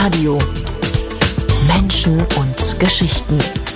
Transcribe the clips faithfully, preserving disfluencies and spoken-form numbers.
Radio. Menschen und Geschichten.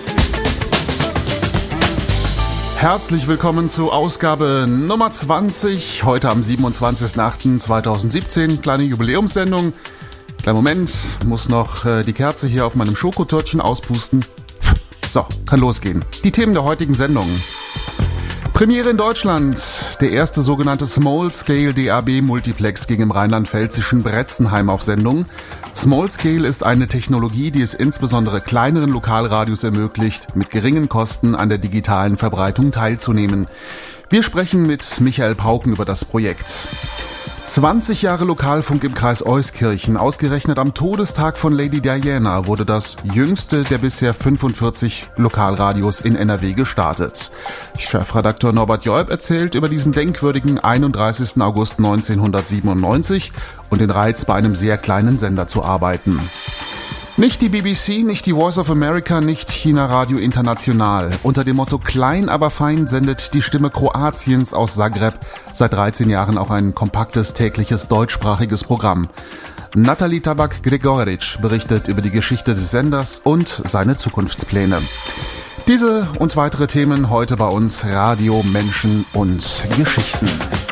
Herzlich willkommen zu Ausgabe Nummer zwanzig, heute am siebenundzwanzigsten achten zweitausendsiebzehn. Kleine Jubiläumssendung. Kleinen Moment, muss noch äh, die Kerze hier auf meinem Schokotörtchen auspusten. So, kann losgehen. Die Themen der heutigen Sendung. Premiere in Deutschland. Der erste sogenannte Small Scale D A B Multiplex ging im rheinland-pfälzischen Bretzenheim auf Sendung. Small Scale ist eine Technologie, die es insbesondere kleineren Lokalradios ermöglicht, mit geringen Kosten an der digitalen Verbreitung teilzunehmen. Wir sprechen mit Michael Pauken über das Projekt. zwanzig Jahre Lokalfunk im Kreis Euskirchen. Ausgerechnet am Todestag von Lady Diana wurde das jüngste der bisher fünfundvierzig Lokalradios in N R W gestartet. Chefredakteur Norbert Joib erzählt über diesen denkwürdigen einunddreißigsten August neunzehnhundertsiebenundneunzig und den Reiz, bei einem sehr kleinen Sender zu arbeiten. Nicht die B B C, nicht die Voice of America, nicht China Radio International. Unter dem Motto Klein, aber fein sendet die Stimme Kroatiens aus Zagreb seit dreizehn Jahren auch ein kompaktes tägliches deutschsprachiges Programm. Nathalie Tabak-Gregoric berichtet über die Geschichte des Senders und seine Zukunftspläne. Diese und weitere Themen heute bei uns Radio, Menschen und Geschichten.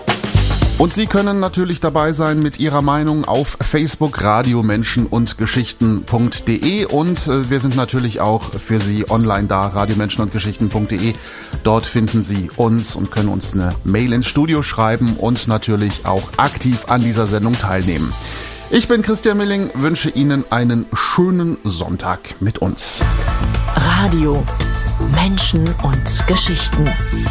Und Sie können natürlich dabei sein mit Ihrer Meinung auf Facebook Radio Menschen und Geschichten punkt de und äh, wir sind natürlich auch für Sie online da, radiomenschen und geschichten punkt de. Dort finden Sie uns und können uns eine Mail ins Studio schreiben und natürlich auch aktiv an dieser Sendung teilnehmen. Ich bin Christian Milling, wünsche Ihnen einen schönen Sonntag mit uns. Radio, Menschen und Geschichten.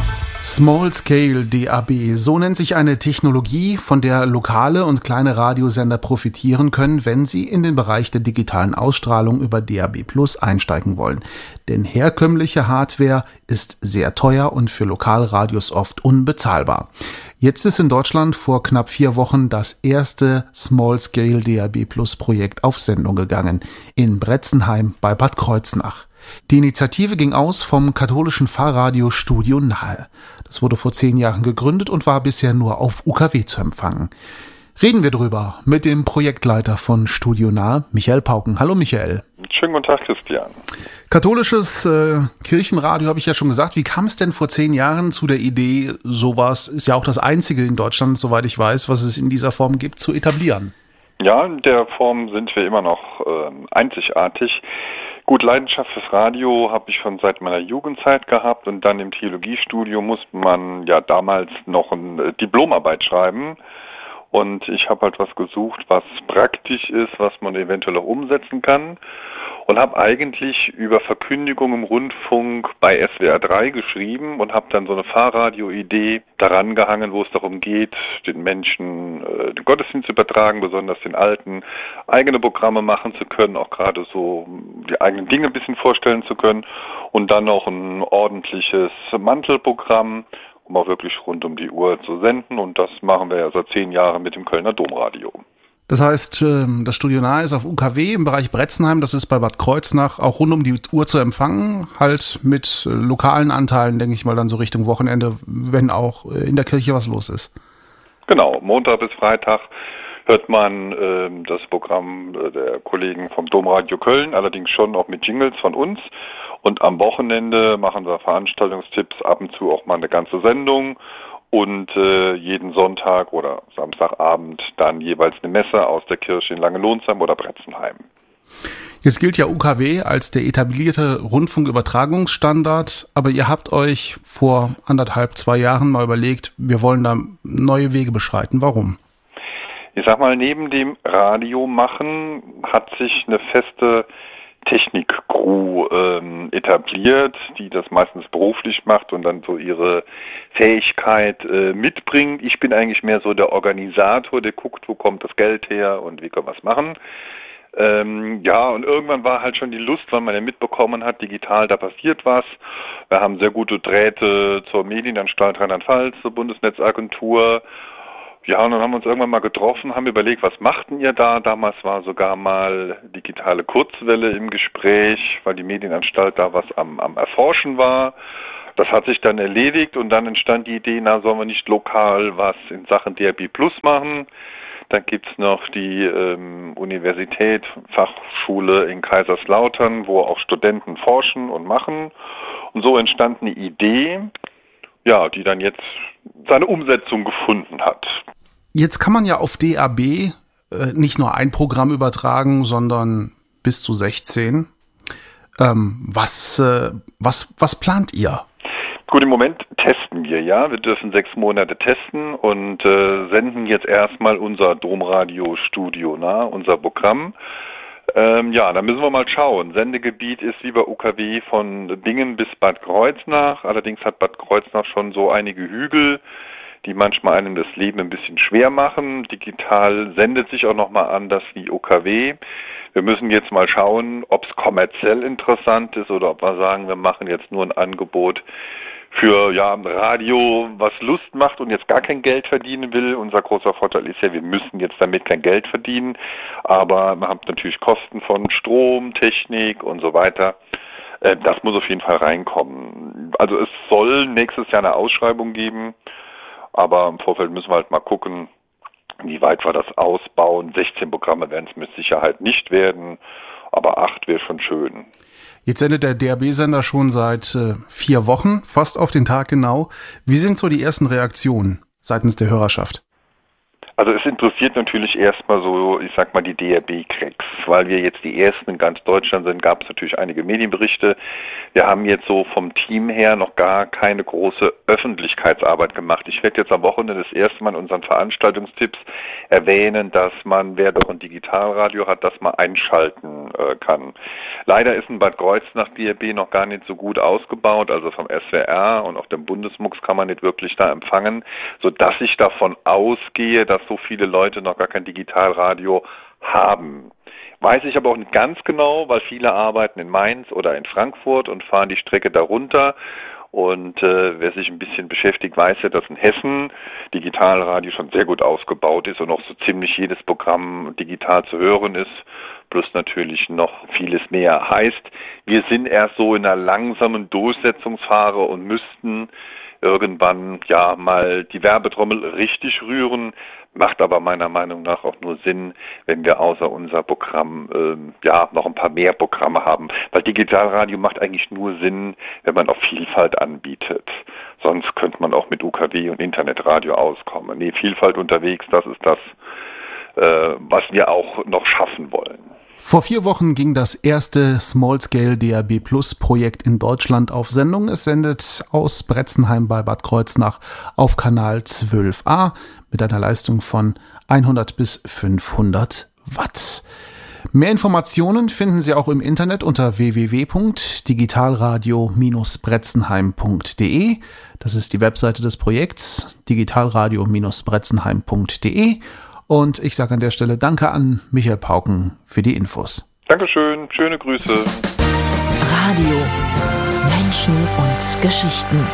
Small Scale D A B, so nennt sich eine Technologie, von der lokale und kleine Radiosender profitieren können, wenn sie in den Bereich der digitalen Ausstrahlung über D A B Plus einsteigen wollen. Denn herkömmliche Hardware ist sehr teuer und für Lokalradios oft unbezahlbar. Jetzt ist in Deutschland vor knapp vier Wochen das erste Small Scale D A B Plus Projekt auf Sendung gegangen, in Bretzenheim bei Bad Kreuznach. Die Initiative ging aus vom katholischen Pfarrradio Studio Nahe. Das wurde vor zehn Jahren gegründet und war bisher nur auf U K W zu empfangen. Reden wir drüber mit dem Projektleiter von Studio Nahe, Michael Pauken. Hallo Michael. Schönen guten Tag, Christian. Katholisches äh, Kirchenradio, habe ich ja schon gesagt. Wie kam es denn vor zehn Jahren zu der Idee, sowas, ist ja auch das einzige in Deutschland, soweit ich weiß, was es in dieser Form gibt, zu etablieren? Ja, in der Form sind wir immer noch äh, einzigartig. Gut, Leidenschaft fürs Radio habe ich schon seit meiner Jugendzeit gehabt und dann im Theologiestudium musste man ja damals noch eine Diplomarbeit schreiben und ich habe halt was gesucht, was praktisch ist, was man eventuell auch umsetzen kann und habe eigentlich über Verkündigung im Rundfunk bei S W R drei geschrieben und habe dann so eine Fahrradio-Idee daran gehangen, wo es darum geht, den Menschen äh, den Gottesdienst zu übertragen, besonders den Alten, eigene Programme machen zu können, auch gerade so die eigenen Dinge ein bisschen vorstellen zu können und dann noch ein ordentliches Mantelprogramm, um auch wirklich rund um die Uhr zu senden und das machen wir ja seit zehn Jahren mit dem Kölner Domradio. Das heißt, das Studio Nahe ist auf U K W im Bereich Bretzenheim, das ist bei Bad Kreuznach auch rund um die Uhr zu empfangen, halt mit lokalen Anteilen, denke ich mal, dann so Richtung Wochenende, wenn auch in der Kirche was los ist. Genau, Montag bis Freitag hört man äh, das Programm äh, der Kollegen vom Domradio Köln, allerdings schon auch mit Jingles von uns. Und am Wochenende machen wir Veranstaltungstipps, ab und zu auch mal eine ganze Sendung. Und äh, jeden Sonntag oder Samstagabend dann jeweils eine Messe aus der Kirche in Langenlohnsheim oder Bretzenheim. Jetzt gilt ja U K W als der etablierte Rundfunkübertragungsstandard, aber ihr habt euch vor anderthalb, zwei Jahren mal überlegt, wir wollen da neue Wege beschreiten. Warum? Ich sag mal, neben dem Radio machen hat sich eine feste Technik-Crew ähm, etabliert, die das meistens beruflich macht und dann so ihre Fähigkeit äh, mitbringt. Ich bin eigentlich mehr so der Organisator, der guckt, wo kommt das Geld her und wie können wir es machen. Ähm, ja, und irgendwann war halt schon die Lust, weil man ja mitbekommen hat, digital, da passiert was. Wir haben sehr gute Drähte zur Medienanstalt Rheinland-Pfalz, zur Bundesnetzagentur. Ja, und dann haben wir uns irgendwann mal getroffen, haben überlegt, was machten ihr da? Damals war sogar mal digitale Kurzwelle im Gespräch, weil die Medienanstalt da was am, am Erforschen war. Das hat sich dann erledigt und dann entstand die Idee, na, sollen wir nicht lokal was in Sachen D A B Plus machen? Dann gibt's noch die ähm, Universität, Fachschule in Kaiserslautern, wo auch Studenten forschen und machen. Und so entstand eine Idee, ja, die dann jetzt seine Umsetzung gefunden hat. Jetzt kann man ja auf D A B äh, nicht nur ein Programm übertragen, sondern bis zu sechzehn. Ähm, was, äh, was, was plant ihr? Gut, im Moment testen wir, ja. Wir dürfen sechs Monate testen und äh, senden jetzt erstmal unser Domradio-Studio, na, unser Programm. Ähm, ja, da müssen wir mal schauen. Sendegebiet ist wie bei U K W von Bingen bis Bad Kreuznach. Allerdings hat Bad Kreuznach schon so einige Hügel, die manchmal einem das Leben ein bisschen schwer machen. Digital sendet sich auch nochmal anders wie U K W. Wir müssen jetzt mal schauen, ob es kommerziell interessant ist oder ob wir sagen, wir machen jetzt nur ein Angebot für ja Radio, was Lust macht und jetzt gar kein Geld verdienen will. Unser großer Vorteil ist ja, wir müssen jetzt damit kein Geld verdienen, aber man hat natürlich Kosten von Strom, Technik und so weiter. Das muss auf jeden Fall reinkommen. Also es soll nächstes Jahr eine Ausschreibung geben, aber im Vorfeld müssen wir halt mal gucken, wie weit wir das ausbauen. sechzehn Programme werden es mit Sicherheit nicht werden, aber acht wäre schon schön. Jetzt sendet der D A B-Sender schon seit äh, vier Wochen, fast auf den Tag genau. Wie sind so die ersten Reaktionen seitens der Hörerschaft? Also es interessiert natürlich erstmal so, ich sag mal, die D A B-Cracks. Weil wir jetzt die Ersten in ganz Deutschland sind, gab es natürlich einige Medienberichte. Wir haben jetzt so vom Team her noch gar keine große Öffentlichkeitsarbeit gemacht. Ich werde jetzt am Wochenende das erste Mal in unseren Veranstaltungstipps erwähnen, dass man, wer doch ein Digitalradio hat, das mal einschalten äh, kann. Leider ist in Bad Kreuznach D A B noch gar nicht so gut ausgebaut, also vom S W R und auch dem Bundesmux kann man nicht wirklich da empfangen, sodass ich davon ausgehe, dass so viele Leute noch gar kein Digitalradio haben. Weiß ich aber auch nicht ganz genau, weil viele arbeiten in Mainz oder in Frankfurt und fahren die Strecke darunter. Und äh, wer sich ein bisschen beschäftigt, weiß ja, dass in Hessen Digitalradio schon sehr gut ausgebaut ist und auch so ziemlich jedes Programm digital zu hören ist, plus natürlich noch vieles mehr. Heißt, wir sind erst so in einer langsamen Durchsetzungsphase und müssten irgendwann ja mal die Werbetrommel richtig rühren, macht aber meiner Meinung nach auch nur Sinn, wenn wir außer unser Programm ähm, ja noch ein paar mehr Programme haben. Weil Digitalradio macht eigentlich nur Sinn, wenn man auch Vielfalt anbietet. Sonst könnte man auch mit U K W und Internetradio auskommen. Nee, Vielfalt unterwegs, das ist das, äh, was wir auch noch schaffen wollen. Vor vier Wochen ging das erste Small-Scale D A B Plus Projekt in Deutschland auf Sendung. Es sendet aus Bretzenheim bei Bad Kreuznach auf Kanal zwölf a mit einer Leistung von hundert bis fünfhundert Watt. Mehr Informationen finden Sie auch im Internet unter w w w punkt digitalradio Bindestrich bretzenheim punkt d e. Das ist die Webseite des Projekts digitalradio Bindestrich bretzenheim punkt d e. Und ich sage an der Stelle Danke an Michael Pauken für die Infos. Dankeschön, schöne Grüße. Radio, Menschen und Geschichten.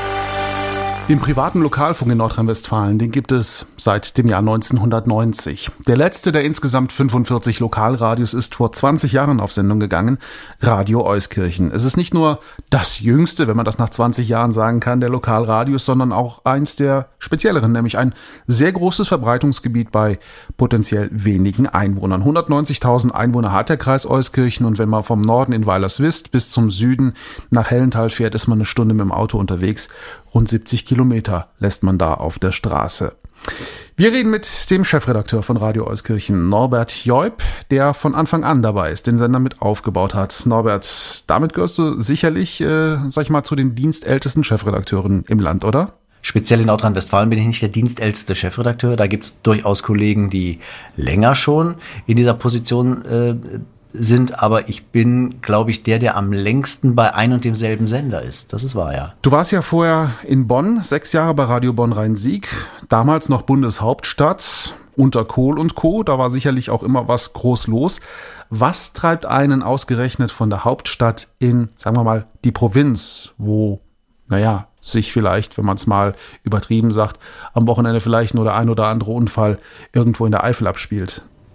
Den privaten Lokalfunk in Nordrhein-Westfalen, den gibt es seit dem Jahr neunzehnhundertneunzig. Der letzte der insgesamt fünfundvierzig Lokalradios ist vor zwanzig Jahren auf Sendung gegangen, Radio Euskirchen. Es ist nicht nur das jüngste, wenn man das nach zwanzig Jahren sagen kann, der Lokalradios, sondern auch eins der spezielleren, nämlich ein sehr großes Verbreitungsgebiet bei potenziell wenigen Einwohnern. hundertneunzigtausend Einwohner hat der Kreis Euskirchen und wenn man vom Norden in Weilerswist bis zum Süden nach Hellenthal fährt, ist man eine Stunde mit dem Auto unterwegs. Rund siebzig Kilometer lässt man da auf der Straße. Wir reden mit dem Chefredakteur von Radio Euskirchen, Norbert Joip, der von Anfang an dabei ist, den Sender mit aufgebaut hat. Norbert, damit gehörst du sicherlich, äh, sag ich mal, zu den dienstältesten Chefredakteuren im Land, oder? Speziell in Nordrhein-Westfalen bin ich nicht der dienstälteste Chefredakteur. Da gibt es durchaus Kollegen, die länger schon in dieser Position äh, sind, aber ich bin, glaube ich, der, der am längsten bei ein und demselben Sender ist. Das ist wahr, ja. Du warst ja vorher in Bonn, sechs Jahre bei Radio Bonn-Rhein-Sieg, damals noch Bundeshauptstadt, unter Kohl und Co., da war sicherlich auch immer was groß los. Was treibt einen ausgerechnet von der Hauptstadt in, sagen wir mal, die Provinz, wo, naja, sich vielleicht, wenn man es mal übertrieben sagt, am Wochenende vielleicht nur der ein oder andere Unfall irgendwo in der Eifel abspielt?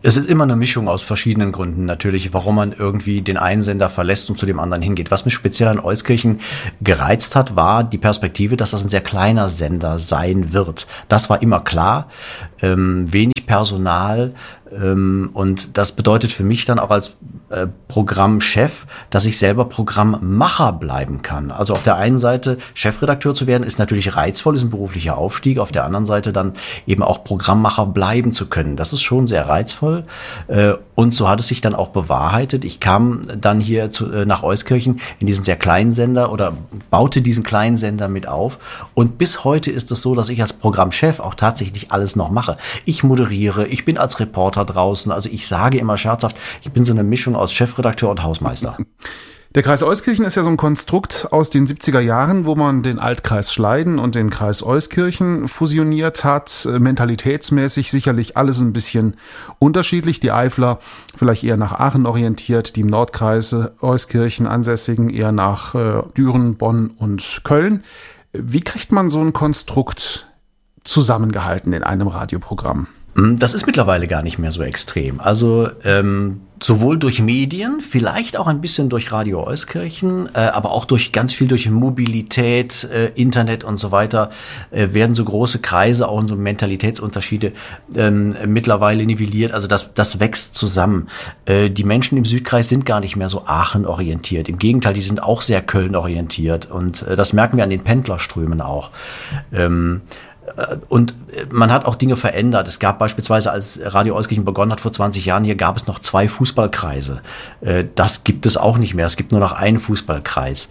Es ist immer eine Mischung aus verschiedenen Gründen natürlich, warum man irgendwie den einen Sender verlässt und zu dem anderen hingeht. Was mich speziell an Euskirchen gereizt hat, war die Perspektive, dass das ein sehr kleiner Sender sein wird. Das war immer klar. Ähm, wenig Personal. Ähm, und das bedeutet für mich dann auch als äh, Programmchef, dass ich selber Programmmacher bleiben kann. Also auf der einen Seite Chefredakteur zu werden, ist natürlich reizvoll, ist ein beruflicher Aufstieg. Auf der anderen Seite dann eben auch Programmmacher bleiben zu können. Das ist schon sehr reizvoll. Äh, und so hat es sich dann auch bewahrheitet. Ich kam dann hier zu, äh, nach Euskirchen in diesen sehr kleinen Sender oder baute diesen kleinen Sender mit auf. Und bis heute ist es so, dass ich als Programmchef auch tatsächlich alles noch mache. Ich moderiere, ich bin als Reporter draußen. Also ich sage immer scherzhaft, ich bin so eine Mischung aus Chefredakteur und Hausmeister. Der Kreis Euskirchen ist ja so ein Konstrukt aus den siebziger Jahren, wo man den Altkreis Schleiden und den Kreis Euskirchen fusioniert hat. Mentalitätsmäßig sicherlich alles ein bisschen unterschiedlich. Die Eifler vielleicht eher nach Aachen orientiert, die im Nordkreis Euskirchen ansässigen eher nach äh, Düren, Bonn und Köln. Wie kriegt man so ein Konstrukt zusammengehalten in einem Radioprogramm? Das ist mittlerweile gar nicht mehr so extrem. Also ähm, sowohl durch Medien, vielleicht auch ein bisschen durch Radio Euskirchen, äh, aber auch durch ganz viel durch Mobilität, äh, Internet und so weiter, äh, werden so große Kreise, auch so Mentalitätsunterschiede ähm, mittlerweile nivelliert. Also das, das wächst zusammen. Äh, die Menschen im Südkreis sind gar nicht mehr so Aachen orientiert. Im Gegenteil, die sind auch sehr Köln orientiert. Und äh, das merken wir an den Pendlerströmen auch. Ähm, Und man hat auch Dinge verändert. Es gab beispielsweise, als Radio Euskirchen begonnen hat vor zwanzig Jahren, hier gab es noch zwei Fußballkreise. Das gibt es auch nicht mehr. Es gibt nur noch einen Fußballkreis.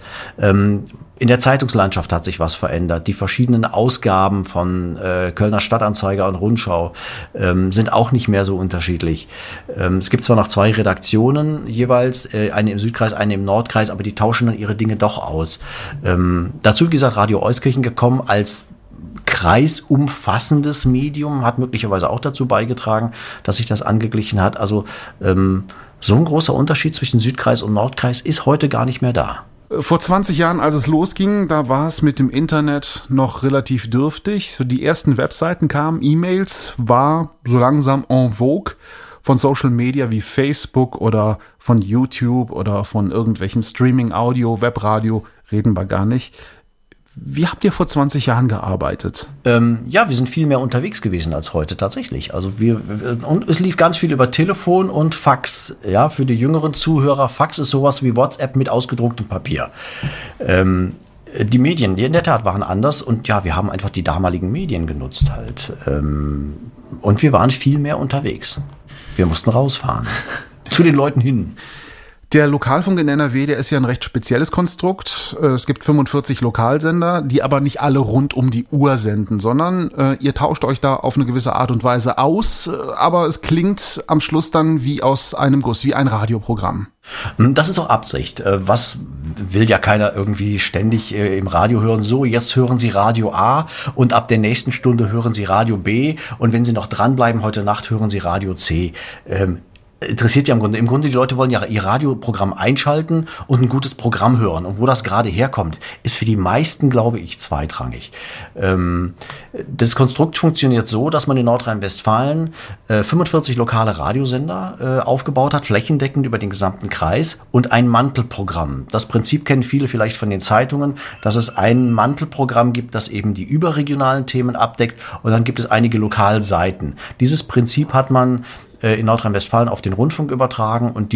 In der Zeitungslandschaft hat sich was verändert. Die verschiedenen Ausgaben von Kölner Stadtanzeiger und Rundschau sind auch nicht mehr so unterschiedlich. Es gibt zwar noch zwei Redaktionen jeweils, eine im Südkreis, eine im Nordkreis, aber die tauschen dann ihre Dinge doch aus. Dazu, wie gesagt, Radio Euskirchen gekommen als kreisumfassendes Medium, hat möglicherweise auch dazu beigetragen, dass sich das angeglichen hat. Also ähm, so ein großer Unterschied zwischen Südkreis und Nordkreis ist heute gar nicht mehr da. Vor zwanzig Jahren, als es losging, da war es mit dem Internet noch relativ dürftig. So die ersten Webseiten kamen, E-Mails war so langsam en vogue. Von Social Media wie Facebook oder von YouTube oder von irgendwelchen Streaming-Audio, Webradio, reden wir gar nicht. Wie habt ihr vor zwanzig Jahren gearbeitet? Ähm, ja, wir sind viel mehr unterwegs gewesen als heute tatsächlich. Also wir, und es lief ganz viel über Telefon und Fax. Ja, für die jüngeren Zuhörer, Fax ist sowas wie WhatsApp mit ausgedrucktem Papier. Ähm, die Medien, die in der Tat waren anders und ja, wir haben einfach die damaligen Medien genutzt halt. Ähm, und wir waren viel mehr unterwegs. Wir mussten rausfahren. Zu den Leuten hin. Der Lokalfunk in N R W, der ist ja ein recht spezielles Konstrukt. Es gibt fünfundvierzig Lokalsender, die aber nicht alle rund um die Uhr senden, sondern äh, ihr tauscht euch da auf eine gewisse Art und Weise aus, aber es klingt am Schluss dann wie aus einem Guss, wie ein Radioprogramm. Das ist auch Absicht. Was will ja keiner irgendwie ständig im Radio hören? So, jetzt hören Sie Radio A und ab der nächsten Stunde hören Sie Radio B und wenn Sie noch dranbleiben, heute Nacht hören Sie Radio C. Ähm, interessiert ja im Grunde. Im Grunde, die Leute wollen ja ihr Radioprogramm einschalten und ein gutes Programm hören. Und wo das gerade herkommt, ist für die meisten, glaube ich, zweitrangig. Ähm, das Konstrukt funktioniert so, dass man in Nordrhein-Westfalen äh, fünfundvierzig lokale Radiosender äh, aufgebaut hat, flächendeckend über den gesamten Kreis und ein Mantelprogramm. Das Prinzip kennen viele vielleicht von den Zeitungen, dass es ein Mantelprogramm gibt, das eben die überregionalen Themen abdeckt und dann gibt es einige Lokalseiten. Dieses Prinzip hat man in Nordrhein-Westfalen auf den Rundfunk übertragen und die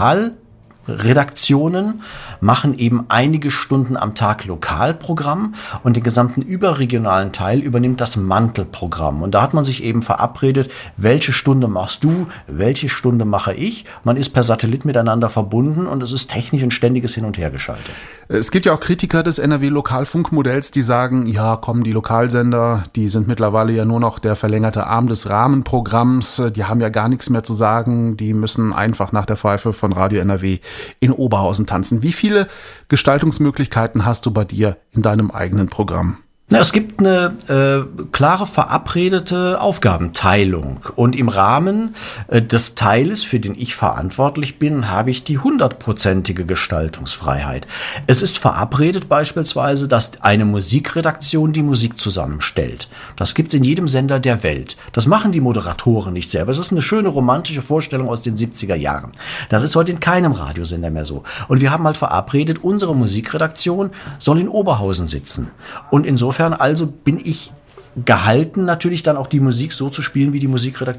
Lokalredaktionen machen eben einige Stunden am Tag Lokalprogramm und den gesamten überregionalen Teil übernimmt das Mantelprogramm. Und da hat man sich eben verabredet, welche Stunde machst du, welche Stunde mache ich. Man ist per Satellit miteinander verbunden und es ist technisch ein ständiges Hin- und Hergeschaltet. Es gibt ja auch Kritiker des N R W-Lokalfunkmodells, die sagen, ja komm, die Lokalsender, die sind mittlerweile ja nur noch der verlängerte Arm des Rahmenprogramms, die haben ja gar nichts mehr zu sagen, die müssen einfach nach der Pfeife von Radio N R W in Oberhausen tanzen. Wie viele Gestaltungsmöglichkeiten hast du bei dir in deinem eigenen Programm? Na, es gibt eine äh, klare verabredete Aufgabenteilung und im Rahmen äh, des Teiles, für den ich verantwortlich bin, habe ich die hundertprozentige Gestaltungsfreiheit. Es ist verabredet beispielsweise, dass eine Musikredaktion die Musik zusammenstellt. Das gibt's in jedem Sender der Welt. Das machen die Moderatoren nicht selber. Es ist eine schöne romantische Vorstellung aus den siebziger Jahren. Das ist heute in keinem Radiosender mehr so. Und wir haben halt verabredet, unsere Musikredaktion soll in Oberhausen sitzen. Und insofern also bin ich gehalten, natürlich dann auch die Musik so zu spielen, wie die Musikredaktion